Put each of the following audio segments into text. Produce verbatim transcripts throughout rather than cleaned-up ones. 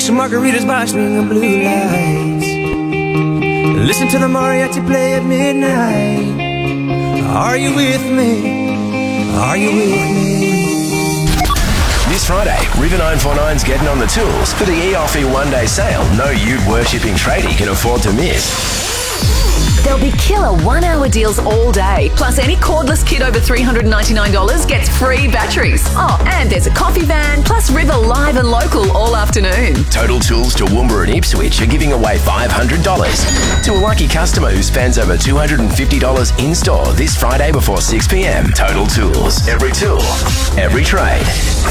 some margaritas by string of blue lights. Listen to the mariachi play at midnight. Are you with me? Are you with me? This Friday, River nine four nine's getting on the tools for the E O F E one-day sale no ute worshipping tradie can afford to miss. There'll be killer one-hour deals all day. Plus, any cordless kit over three hundred ninety-nine dollars gets free batteries. Oh, and there's a coffee van, plus River live and local all afternoon. Total Tools Toowoomba and Ipswich are giving away five hundred dollars to a lucky customer who spends over two hundred fifty dollars in-store this Friday before six p m. Total Tools. Every tool, every trade.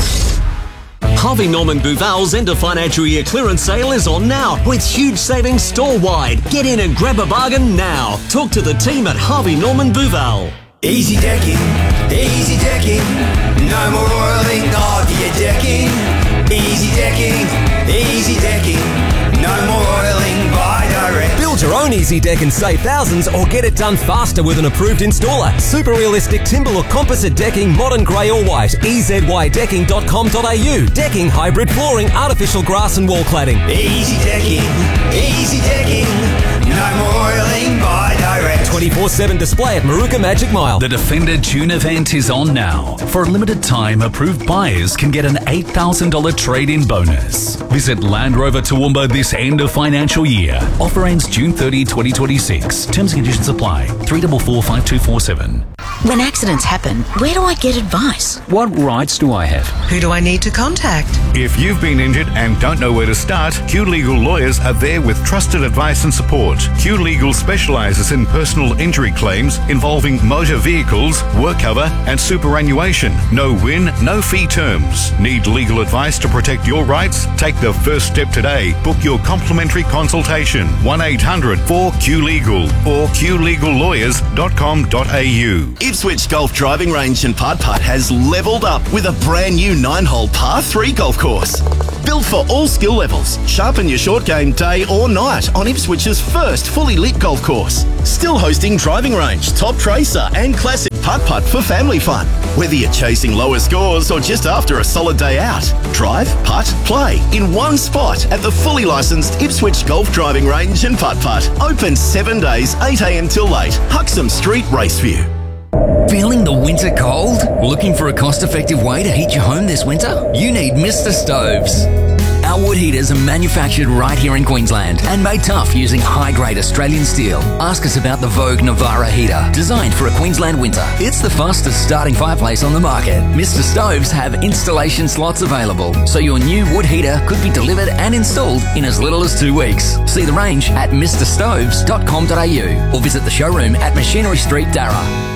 Harvey Norman Buval's end of financial year clearance sale is on now with huge savings store-wide. Get in and grab a bargain now. Talk to the team at Harvey Norman Buval. Easy decking, easy decking, no more oiling, Argia decking. Easy decking, easy decking, no more oiling, buy direct. Build your own Easy Deck and save thousands, or get it done faster with an approved installer. Super realistic timber or composite decking, modern grey or white. e z y decking dot com dot a u. Decking, hybrid flooring, artificial grass and wall cladding. Easy decking, easy decking, no more oiling, buy direct. twenty-four seven display at Maruka Magic Mile. The Defender Tune event is on now. For a limited time, approved buyers can get an eight thousand dollars trade-in bonus. Visit Land Rover Toowoomba this end of financial year. Offer ends June thirtieth, twenty twenty-six. Terms and conditions apply. three four four, five two four seven. When accidents happen, where do I get advice? What rights do I have? Who do I need to contact? If you've been injured and don't know where to start, Q Legal lawyers are there with trusted advice and support. Q Legal specialises in personal injury claims involving motor vehicles, work cover and superannuation. No win, no fee terms. Need legal advice to protect your rights? Take the first step today. Book your complimentary consultation. one eight hundred four Q legal or q legal lawyers dot com dot a u. Ipswich Golf Driving Range and Putt Putt has levelled up with a brand new nine-hole par three golf course. Built for all skill levels. Sharpen your short game day or night on Ipswich's first fully lit golf course. Still hosting driving range, top tracer and classic putt putt for family fun. Whether you're chasing lower scores or just after a solid day out, drive, putt, play in one spot at the fully licensed Ipswich Golf Driving Range and Putt Putt. Open seven days, eight a m till late. Huxham Street, Raceview. Feeling the winter cold? Looking for a cost-effective way to heat your home this winter? You need Mister Stoves. Our wood heaters are manufactured right here in Queensland and made tough using high-grade Australian steel. Ask us about the Vogue Navara heater, designed for a Queensland winter. It's the fastest starting fireplace on the market. Mister Stoves have installation slots available, so your new wood heater could be delivered and installed in as little as two weeks. See the range at mister stoves dot com dot a u or visit the showroom at Machinery Street, Darra.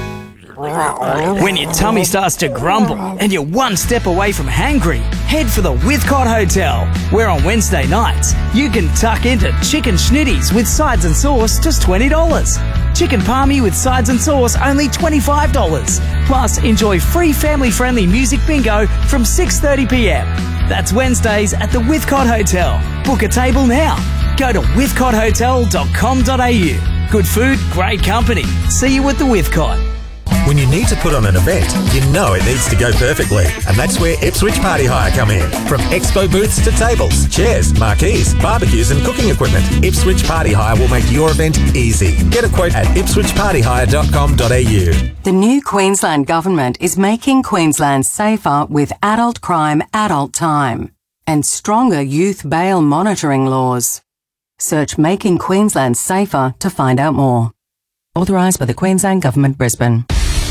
When your tummy starts to grumble and you're one step away from hangry, head for the Withcott Hotel, where on Wednesday nights you can tuck into chicken schnitties with sides and sauce just twenty dollars. Chicken palmy with sides and sauce only twenty-five dollars. Plus, enjoy free family-friendly music bingo from six thirty p m. That's Wednesdays at the Withcott Hotel. Book a table now. Go to withcott hotel dot com dot a u. Good food, great company. See you at the Withcott. When you need to put on an event, you know it needs to go perfectly. And that's where Ipswich Party Hire come in. From expo booths to tables, chairs, marquees, barbecues and cooking equipment, Ipswich Party Hire will make your event easy. Get a quote at ipswich party hire dot com dot a u. The new Queensland Government is making Queensland safer with adult crime adult time and stronger youth bail monitoring laws. Search Making Queensland Safer to find out more. Authorised by the Queensland Government, Brisbane.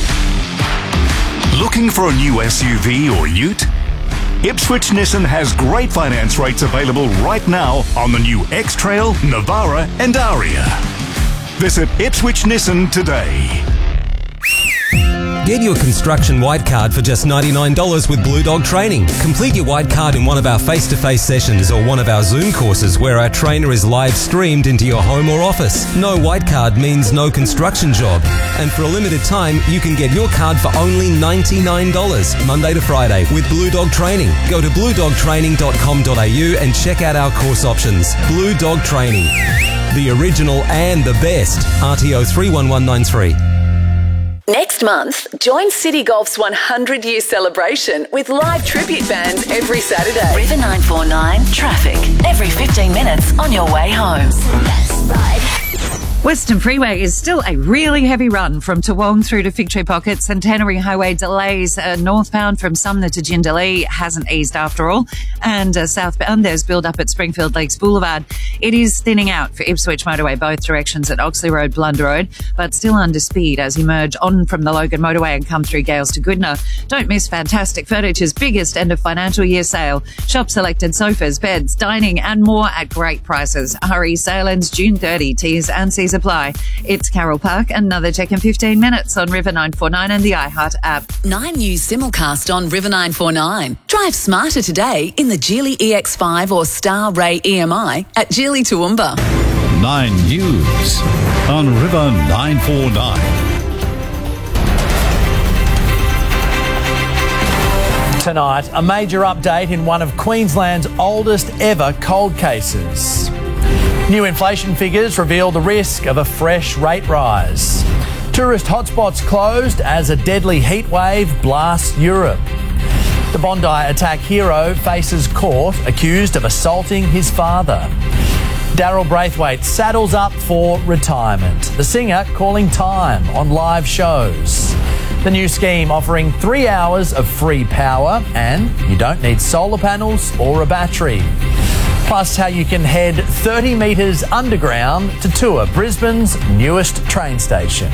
Looking for a new S U V or ute? Ipswich Nissan has great finance rates available right now on the new X-Trail, Navara and Aria. Visit Ipswich Nissan today. Get your construction white card for just ninety-nine dollars with Blue Dog Training. Complete your white card in one of our face-to-face sessions or one of our Zoom courses where our trainer is live streamed into your home or office. No white card means no construction job. And for a limited time, you can get your card for only ninety-nine dollars, Monday to Friday, with Blue Dog Training. Go to blue dog training dot com dot a u and check out our course options. Blue Dog Training. The original and the best. R T O three one one nine three. Next month, join City Golf's one hundred year celebration with live tribute bands every Saturday. River nine four nine traffic. Every fifteen minutes on your way home. Western Freeway is still a really heavy run from Toowong through to Fig Tree Pocket. Centenary Highway delays uh, northbound from Sumner to Jindalee hasn't eased after all. And uh, southbound, there's build-up at Springfield Lakes Boulevard. It is thinning out for Ipswich Motorway both directions at Oxley Road, Blunder Road, but still under speed as you merge on from the Logan Motorway and come through Gales to Goodna. Don't miss Fantastic Furniture's biggest end of financial year sale. Shop selected sofas, beds, dining and more at great prices. Hurry, sale ends June thirtieth. T's and C's apply. It's Carol Park. Another check in fifteen minutes on River nine four nine and the iHeart app. Nine News simulcast on River nine four nine. Drive smarter today in the Geely E X five or Star Ray E M I at Geely Toowoomba. Nine News on River nine four nine. Tonight, a major update in one of Queensland's oldest ever cold cases. New inflation figures reveal the risk of a fresh rate rise. Tourist hotspots closed as a deadly heatwave blasts Europe. The Bondi attack hero faces court accused of assaulting his father. Daryl Braithwaite saddles up for retirement. The singer calling time on live shows. The new scheme offering three hours of free power and you don't need solar panels or a battery. Plus how you can head thirty metres underground to tour Brisbane's newest train station.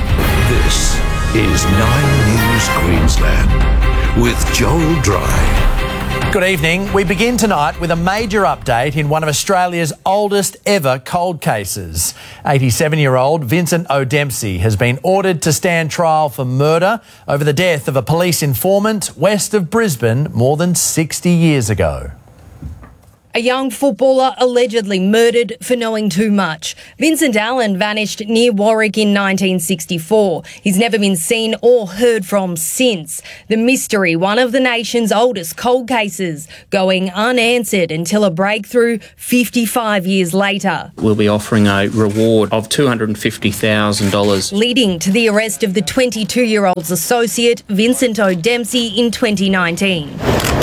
This is Nine News Queensland with Joel Dry. Good evening. We begin tonight with a major update in one of Australia's oldest ever cold cases. eighty-seven-year-old Vincent O'Dempsey has been ordered to stand trial for murder over the death of a police informant west of Brisbane more than sixty years ago. A young footballer allegedly murdered for knowing too much. Vincent Allen vanished near Warwick in nineteen sixty-four. He's never been seen or heard from since. The mystery, one of the nation's oldest cold cases, going unanswered until a breakthrough fifty-five years later. We'll be offering a reward of two hundred fifty thousand dollars. Leading to the arrest of the twenty-two-year-old's associate, Vincent O'Dempsey, in twenty nineteen.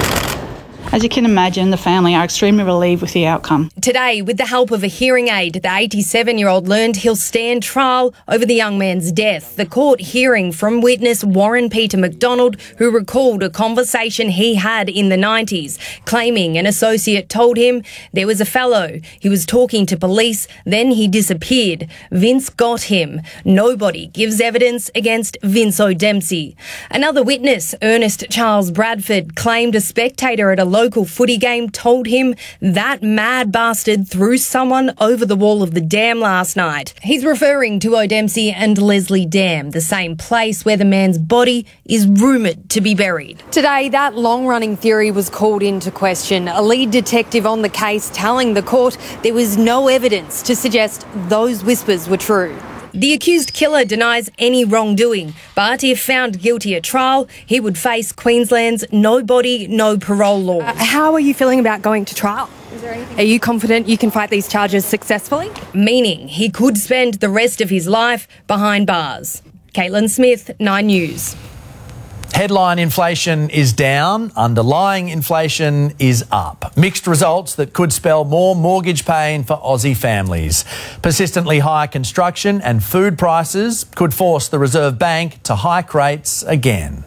As you can imagine, the family are extremely relieved with the outcome. Today, with the help of a hearing aid, the eighty-seven-year-old learned he'll stand trial over the young man's death. The court hearing from witness Warren Peter McDonald, who recalled a conversation he had in the nineties, claiming an associate told him there was a fellow. He was talking to police, then he disappeared. Vince got him. Nobody gives evidence against Vince O'Dempsey. Another witness, Ernest Charles Bradford, claimed a spectator at a local footy game told him that mad bastard threw someone over the wall of the dam last night. He's referring to O'Dempsey and Leslie Dam, the same place where the man's body is rumoured to be buried. Today, that long-running theory was called into question. A lead detective on the case telling the court there was no evidence to suggest those whispers were true. The accused killer denies any wrongdoing, but if found guilty at trial, he would face Queensland's no body, no parole laws. Uh, how are you feeling about going to trial? Is there anything? Are you confident you can fight these charges successfully? Meaning he could spend the rest of his life behind bars. Caitlin Smith, Nine News. Headline inflation is down, underlying inflation is up. Mixed results that could spell more mortgage pain for Aussie families. Persistently high construction and food prices could force the Reserve Bank to hike rates again.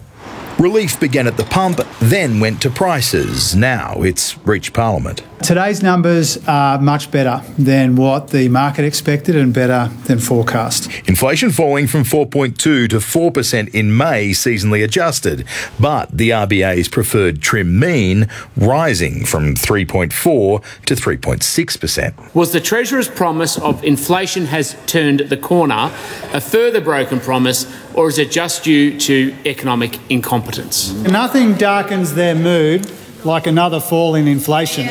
Relief began at the pump, then went to prices. Now it's reached Parliament. Today's numbers are much better than what the market expected and better than forecast. Inflation falling from four point two to four percent in May, seasonally adjusted, but the R B A's preferred trim mean rising from three point four to three point six percent. Was the Treasurer's promise of inflation has turned the corner a further broken promise, or is it just due to economic incompetence? Nothing darkens their mood like another fall in inflation.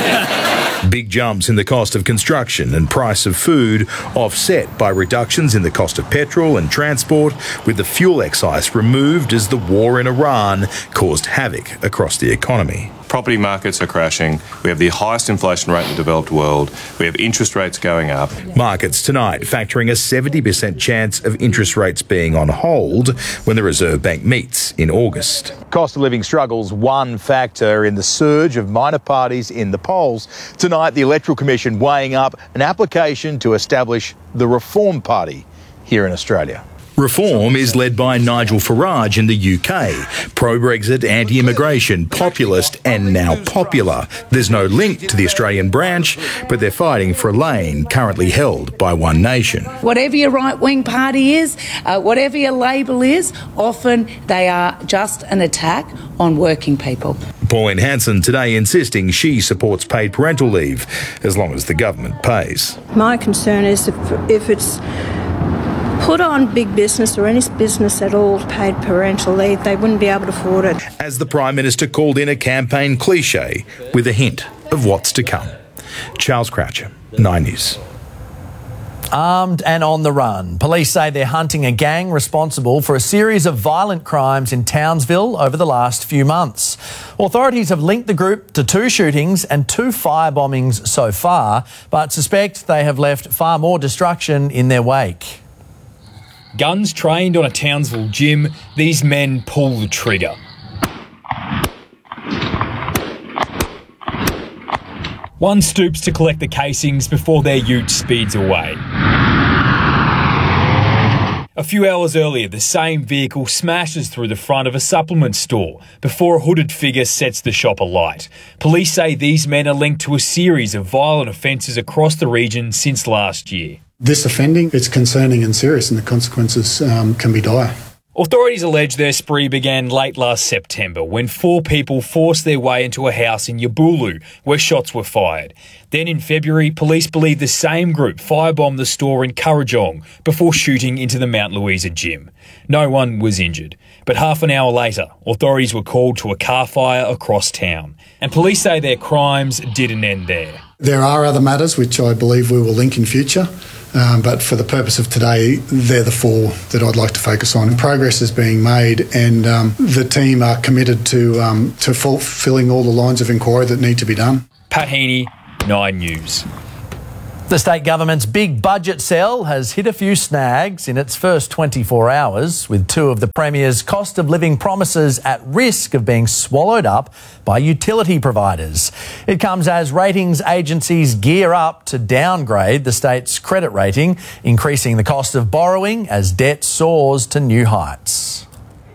Big jumps in the cost of construction and price of food offset by reductions in the cost of petrol and transport, with the fuel excise removed as the war in Iran caused havoc across the economy. Property markets are crashing. We have the highest inflation rate in the developed world. We have interest rates going up. Markets tonight factoring a seventy percent chance of interest rates being on hold when the Reserve Bank meets in August. Cost of living struggles one factor in the surge of minor parties in the polls. Tonight, the Electoral Commission weighing up an application to establish the Reform Party here in Australia. Reform is led by Nigel Farage in the U K. Pro-Brexit, anti-immigration, populist and now popular. There's no link to the Australian branch, but they're fighting for a lane currently held by One Nation. Whatever your right-wing party is, uh, whatever your label is, often they are just an attack on working people. Pauline Hanson today insisting she supports paid parental leave as long as the government pays. My concern is if, if it's put on big business or any business at all paid parental leave, they wouldn't be able to afford it. As the Prime Minister called in a campaign cliche with a hint of what's to come. Charles Croucher, Nine News. Armed and on the run. Police say they're hunting a gang responsible for a series of violent crimes in Townsville over the last few months. Authorities have linked the group to two shootings and two fire bombings so far, but suspect they have left far more destruction in their wake. Guns trained on a Townsville gym, these men pull the trigger. One stoops to collect the casings before their ute speeds away. A few hours earlier, the same vehicle smashes through the front of a supplement store before a hooded figure sets the shop alight. Police say these men are linked to a series of violent offences across the region since last year. This offending, it's concerning and serious, and the consequences um, can be dire. Authorities allege their spree began late last September when four people forced their way into a house in Yabulu where shots were fired. Then in February, police believe the same group firebombed the store in Kurrajong before shooting into the Mount Louisa gym. No one was injured. But half an hour later, authorities were called to a car fire across town. And police say their crimes didn't end there. There are other matters which I believe we will link in future. Um, but for the purpose of today, they're the four that I'd like to focus on. Progress is being made, and um, the team are committed to um, to fulfilling all the lines of inquiry that need to be done. Pat Heaney, Nine News. The state government's big budget cell has hit a few snags in its first twenty-four hours, with two of the Premier's cost of living promises at risk of being swallowed up by utility providers. It comes as ratings agencies gear up to downgrade the state's credit rating, increasing the cost of borrowing as debt soars to new heights.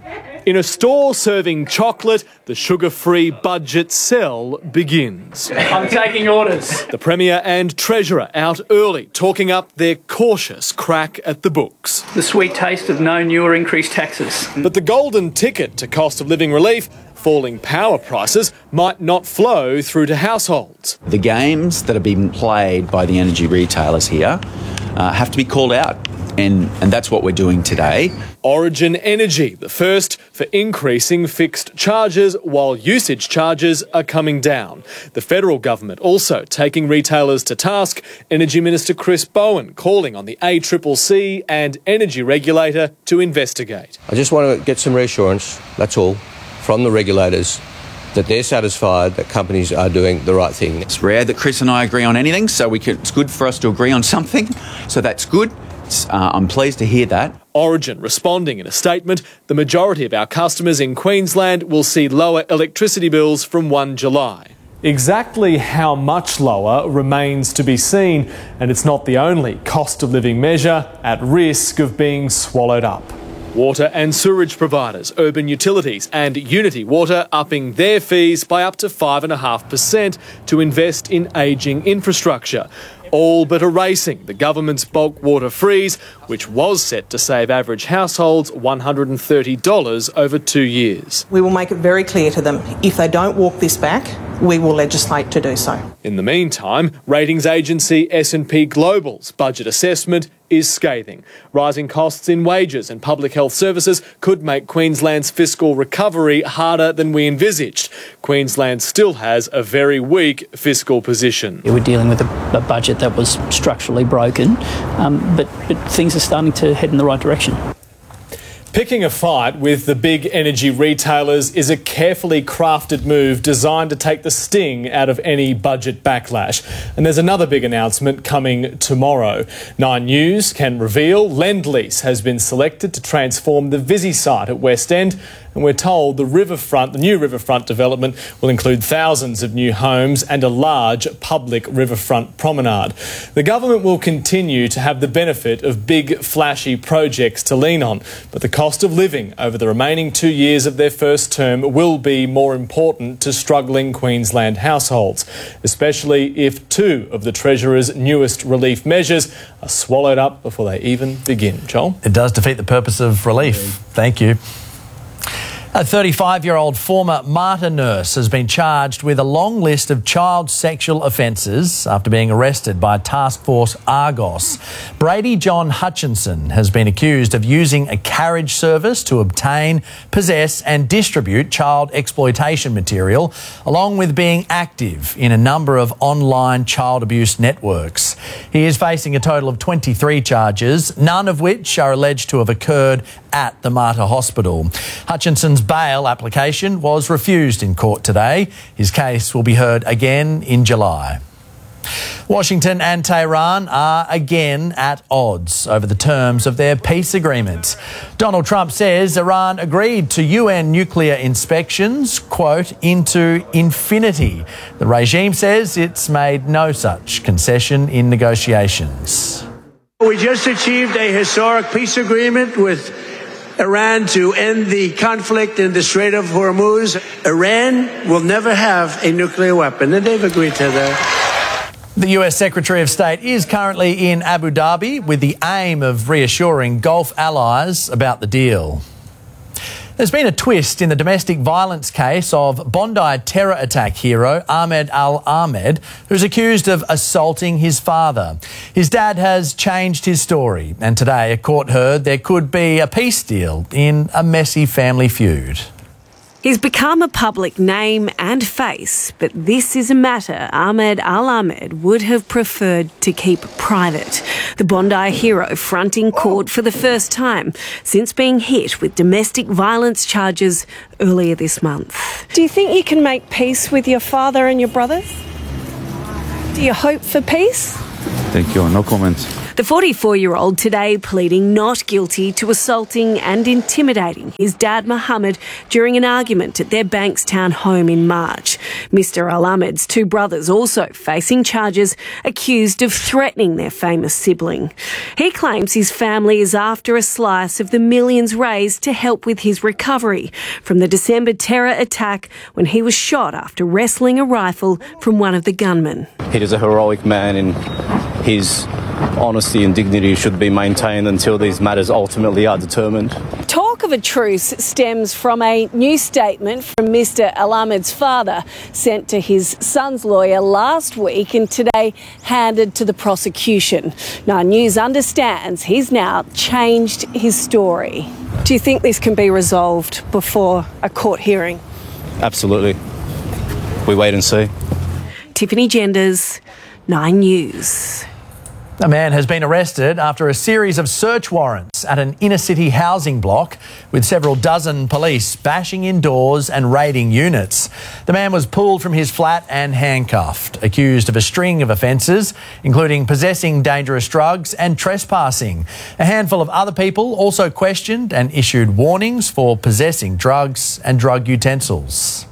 In a store serving chocolate, the sugar-free budget cell begins. I'm taking orders. The Premier and Treasurer out early, talking up their cautious crack at the books. The sweet taste of no new or increased taxes. But the golden ticket to cost of living relief, falling power prices, might not flow through to households. The games that are being played by the energy retailers here uh, have to be called out. And, and that's what we're doing today. Origin Energy, the first for increasing fixed charges while usage charges are coming down. The federal government also taking retailers to task. Energy Minister Chris Bowen calling on the A C C C and energy regulator to investigate. I just want to get some reassurance, that's all, from the regulators that they're satisfied that companies are doing the right thing. It's rare that Chris and I agree on anything, so we could, it's good for us to agree on something, so that's good. Uh, I'm pleased to hear that. Origin responding in a statement, the majority of our customers in Queensland will see lower electricity bills from the first of July. Exactly how much lower remains to be seen, and it's not the only cost of living measure at risk of being swallowed up. Water and sewerage providers, Urban Utilities and Unity Water upping their fees by up to five point five percent to invest in ageing infrastructure. All but erasing the government's bulk water freeze, which was set to save average households one hundred thirty dollars over two years. We will make it very clear to them, if they don't walk this back, we will legislate to do so. In the meantime, ratings agency S and P Global's budget assessment is scathing. Rising costs in wages and public health services could make Queensland's fiscal recovery harder than we envisaged. Queensland still has a very weak fiscal position. We're dealing with a, a budget that was structurally broken, um, but, but things are starting to head in the right direction. Picking a fight with the big energy retailers is a carefully crafted move designed to take the sting out of any budget backlash. And there's another big announcement coming tomorrow. Nine News can reveal Lendlease has been selected to transform the Visy site at West End. And we're told the riverfront, the new riverfront development will include thousands of new homes and a large public riverfront promenade. The government will continue to have the benefit of big, flashy projects to lean on, but the cost of living over the remaining two years of their first term will be more important to struggling Queensland households, especially if two of the Treasurer's newest relief measures are swallowed up before they even begin. Joel? It does defeat the purpose of relief. Thank you. A thirty-five-year-old former MARTA nurse has been charged with a long list of child sexual offences after being arrested by Task Force Argos. Brady John Hutchinson has been accused of using a carriage service to obtain, possess and distribute child exploitation material, along with being active in a number of online child abuse networks. He is facing a total of twenty-three charges, none of which are alleged to have occurred at the MARTA hospital. Hutchinson's bail application was refused in court today. His case will be heard again in July. Washington and Tehran are again at odds over the terms of their peace agreement. Donald Trump says Iran agreed to U N nuclear inspections, quote, into infinity. The regime says it's made no such concession in negotiations. We just achieved a historic peace agreement with Iran to end the conflict in the Strait of Hormuz. Iran will never have a nuclear weapon, and they've agreed to that. The U S Secretary of State is currently in Abu Dhabi with the aim of reassuring Gulf allies about the deal. There's been a twist in the domestic violence case of Bondi terror attack hero Ahmed Al-Ahmed, who's accused of assaulting his father. His dad has changed his story, and today a court heard there could be a peace deal in a messy family feud. He's become a public name and face, but this is a matter Ahmed Al-Ahmed would have preferred to keep private. The Bondi hero fronting court for the first time since being hit with domestic violence charges earlier this month. Do you think you can make peace with your father and your brothers? Do you hope for peace? Thank you. No comments. The forty-four-year-old today pleading not guilty to assaulting and intimidating his dad Mohammed during an argument at their Bankstown home in March. Mister Al-Ahmed's two brothers also facing charges accused of threatening their famous sibling. He claims his family is after a slice of the millions raised to help with his recovery from the December terror attack when he was shot after wresting a rifle from one of the gunmen. He is a heroic man, and his honesty and dignity should be maintained until these matters ultimately are determined. Talk of a truce stems from a new statement from Mister Al-Ahmed's father sent to his son's lawyer last week and today handed to the prosecution. Nine News understands he's now changed his story. Do you think this can be resolved before a court hearing? Absolutely. We wait and see. Tiffany Genders, Nine News. A man has been arrested after a series of search warrants at an inner-city housing block with several dozen police bashing in doors and raiding units. The man was pulled from his flat and handcuffed, accused of a string of offences, including possessing dangerous drugs and trespassing. A handful of other people also questioned and issued warnings for possessing drugs and drug utensils.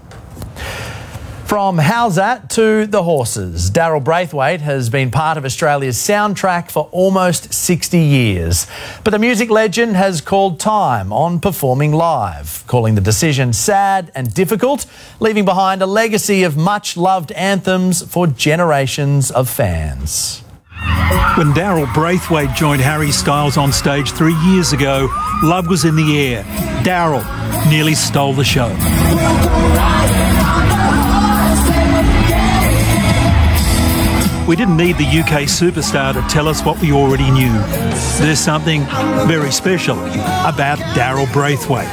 From How's That to the horses, Daryl Braithwaite has been part of Australia's soundtrack for almost sixty years. But the music legend has called time on performing live, calling the decision sad and difficult, leaving behind a legacy of much-loved anthems for generations of fans. When Daryl Braithwaite joined Harry Styles on stage three years ago, love was in the air. Daryl nearly stole the show. We didn't need the U K superstar to tell us what we already knew. There's something very special about Daryl Braithwaite.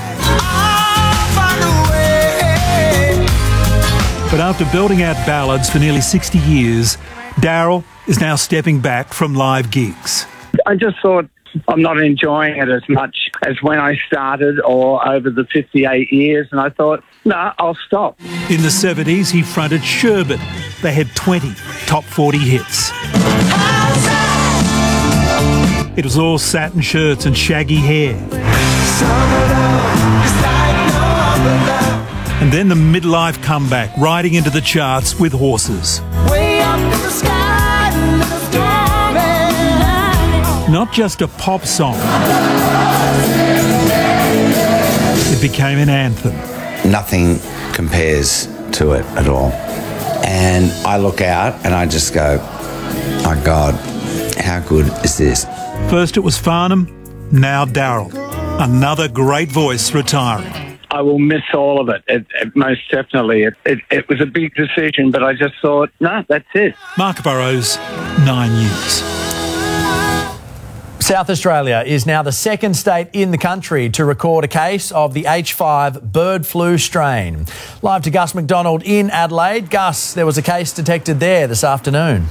But after belting out ballads for nearly sixty years, Daryl is now stepping back from live gigs. I just thought I'm not enjoying it as much as when I started or over the fifty-eight years, and I thought, no, nah, I'll stop. In the seventies, he fronted Sherbet. They had twenty top forty hits. It was all satin shirts and shaggy hair. And then the midlife comeback, riding into the charts with Horses. Not just a pop song. It became an anthem. Nothing compares to it at all. And I look out and I just go, my God, how good is this? First it was Farnham, now Darryl. Another great voice retiring. I will miss all of it, it, it most definitely. It, it, it was a big decision, but I just thought, no, that's it. Mark Burrows, Nine News. South Australia is now the second state in the country to record a case of the H five bird flu strain. Live to Gus McDonald in Adelaide. Gus, there was a case detected there this afternoon.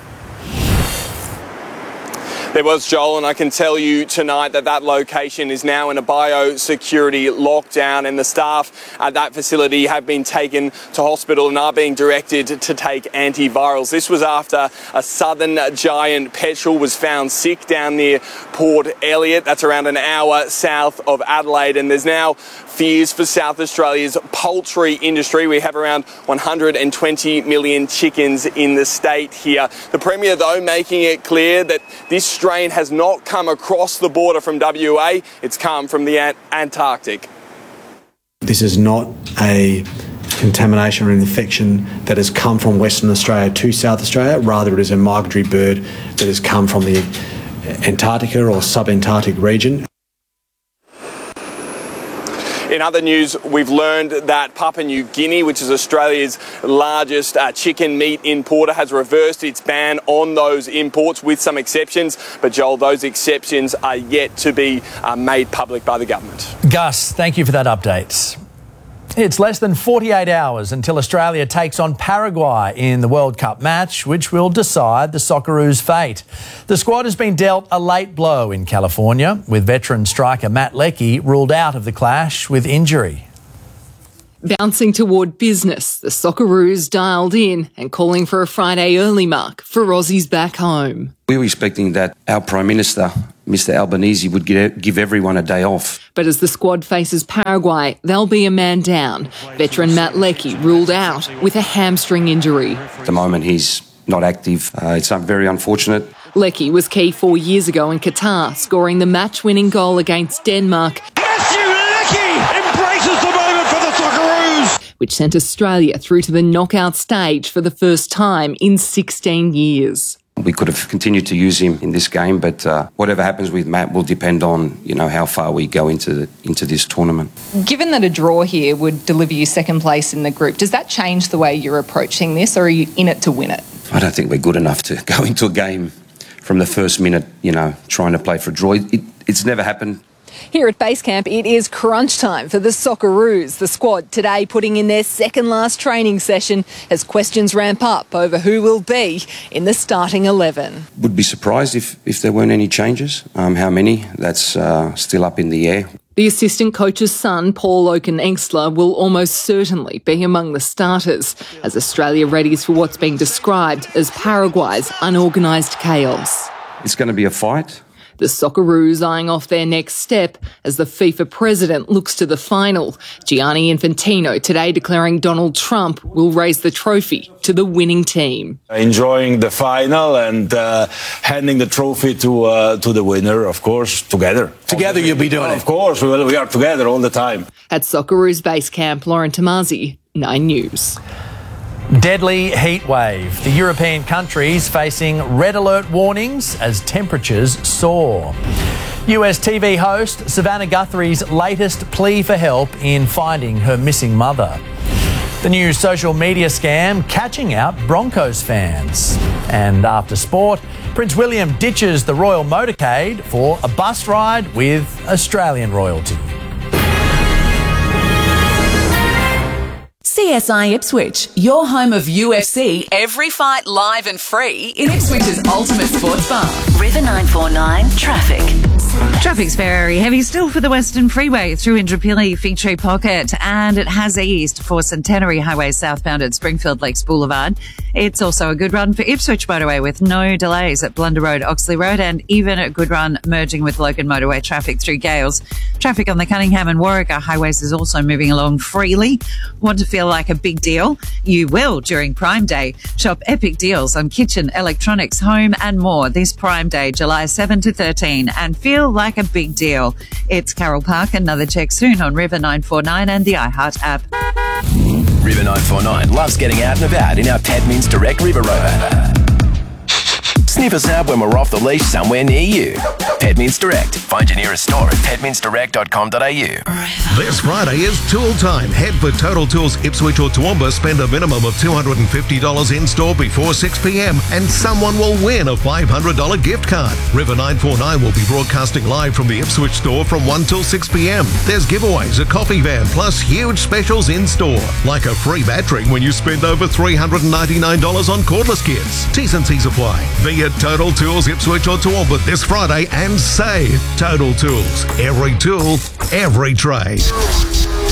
There was, Joel, and I can tell you tonight that that location is now in a biosecurity lockdown, and the staff at that facility have been taken to hospital and are being directed to take antivirals. This was after a southern giant petrel was found sick down near Port Elliot. That's around an hour south of Adelaide, and there's now fears for South Australia's poultry industry. We have around one hundred twenty million chickens in the state here. The Premier, though, making it clear that this strain has not come across the border from W A, it's come from the Ant- Antarctic. This is not a contamination or an infection that has come from Western Australia to South Australia. Rather, it is a migratory bird that has come from the Antarctica or subantarctic region. In other news, we've learned that Papua New Guinea, which is Australia's largest uh, chicken meat importer, has reversed its ban on those imports with some exceptions. But Joel, those exceptions are yet to be uh, made public by the government. Gus, thank you for that update. It's less than forty-eight hours until Australia takes on Paraguay in the World Cup match, which will decide the Socceroos' fate. The squad has been dealt a late blow in California, with veteran striker Matt Leckie ruled out of the clash with injury. Bouncing toward business, the Socceroos dialed in and calling for a Friday early mark for Aussies back home. We were expecting that our Prime Minister, Mister Albanese, would give everyone a day off. But as the squad faces Paraguay, they'll be a man down. Veteran Matt Leckie ruled out with a hamstring injury. At the moment, he's not active. Uh, it's very unfortunate. Leckie was key four years ago in Qatar, scoring the match-winning goal against Denmark. Matthew Leckie embraces the moment for the Socceroos, which sent Australia through to the knockout stage for the first time in sixteen years. We could have continued to use him in this game, but uh, whatever happens with Matt will depend on, you know, how far we go into the, into this tournament. Given that a draw here would deliver you second place in the group, does that change the way you're approaching this, or are you in it to win it? I don't think we're good enough to go into a game from the first minute, you know, trying to play for a draw. It, it's never happened. Here at base camp, it is crunch time for the Socceroos. The squad today putting in their second last training session as questions ramp up over who will be in the starting eleven. Would be surprised if, if there weren't any changes. Um, how many? That's uh, still up in the air. The assistant coach's son, Paul Oken-Engstler, will almost certainly be among the starters as Australia readies for what's being described as Paraguay's unorganised chaos. It's going to be a fight. The Socceroos eyeing off their next step as the FIFA president looks to the final. Gianni Infantino today declaring Donald Trump will raise the trophy to the winning team. Enjoying the final and uh, handing the trophy to uh, to the winner, of course, together. Together you'll be doing it. Of course, we, will, we are together all the time. At Socceroos base camp, Lauren Tomasi, Nine News. Deadly heat wave. The European countries facing red alert warnings as temperatures soar. U S T V host Savannah Guthrie's latest plea for help in finding her missing mother. The new social media scam catching out Broncos fans. And after sport, Prince William ditches the royal motorcade for a bus ride with Australian royalty. C S I Ipswich, your home of U F C, every fight live and free in Ipswich's ultimate sports bar. River nine four nine traffic. Traffic's very heavy still for the Western Freeway through Indooroopilly Fig Tree Pocket, and it has eased for Centenary Highway southbound at Springfield Lakes Boulevard. It's also a good run for Ipswich Motorway with no delays at Blunder Road, Oxley Road, and even a good run merging with Logan Motorway traffic through Gales. Traffic on the Cunningham and Warwick highways is also moving along freely. Want to feel like a big deal? You will during Prime Day. Shop epic deals on kitchen, electronics, home and more this Prime Day, July seventh to thirteen, and feel like a big deal. It's Carol Park. Another check soon on River nine four nine and the iHeart app. River nine four nine loves getting out and about in our Tedmins Direct River Rover. Sniff us out when we're off the leash somewhere near you. Tedmins Direct. Find your nearest store at tedmins direct dot com dot a u. This Friday is Tool Time. Head for Total Tools Ipswich or Toowoomba. Spend a minimum of two hundred fifty dollars in-store before six p.m. and someone will win a five hundred dollars gift card. River nine four nine will be broadcasting live from the Ipswich store from one till six p.m. There's giveaways, a coffee van, plus huge specials in-store, like a free battery when you spend over three hundred ninety-nine dollars on cordless kits. T's and C's apply. Be at Total Tools Ipswich or Toowoomba this Friday and save. Total Tools. Every tool, every trade.